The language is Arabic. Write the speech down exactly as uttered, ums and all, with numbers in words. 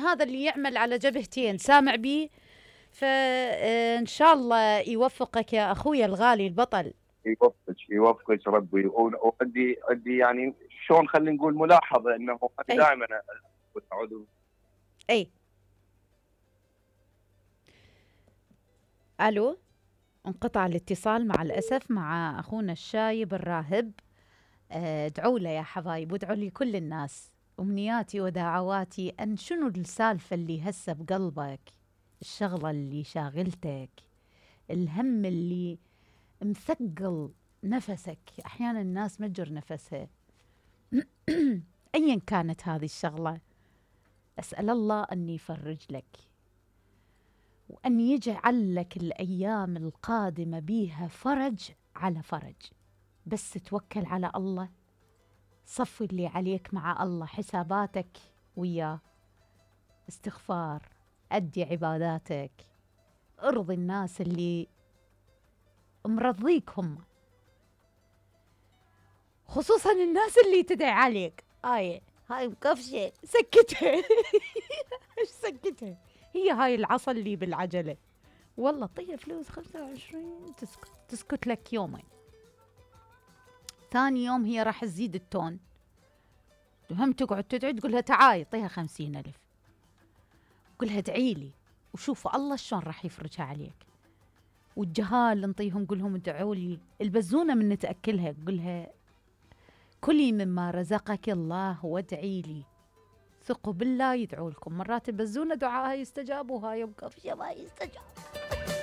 هذا اللي يعمل على جبهتين سامع بيه، فإن شاء الله يوفقك يا أخوي الغالي البطل. يوفقك يوفقك ربي. وعندي عندي يعني شلون خلينا نقول ملاحظة انه أي. دائما اعود. اي الو، انقطع الاتصال مع الاسف مع اخونا الشايب الراهب. ادعوا له يا حبايب، وادعوا لي كل الناس. امنياتي ودعواتي ان شنو السالفه اللي هسه بقلبك، الشغله اللي شاغلتك، الهم اللي مثقل نفسك. احيانا الناس مجر نفسها ايا كانت هذه الشغله، اسال الله ان يفرج لك، وان يجعل لك الايام القادمه بيها فرج على فرج. بس توكل على الله، صفي اللي عليك مع الله، حساباتك وياه، استغفار، أدي عباداتك، ارضي الناس اللي مرضيك هم، خصوصا الناس اللي تدعي عليك. هاي هاي مكفشة، سكتها ايش سكتها؟ هي هاي العصا اللي بالعجلة. والله طيب فلوس خمسة وعشرين، تسكت تسكت لك يومين، ثاني يوم هي راح تزيد التون، هم تقعد تدعي تقولها تعاي طيها خمسين ألف، قولها ادعي لي وشوفوا الله شلون راح يفرجها عليك. والجهال نطيهم قولهم ادعوا لي، البزونة من نتأكلها قولها كلي مما رزقك الله وادعي لي، ثقوا بالله يدعوا لكم. مرات البزونة دعاها يستجاب وهاي مكفشة ما يستجاب.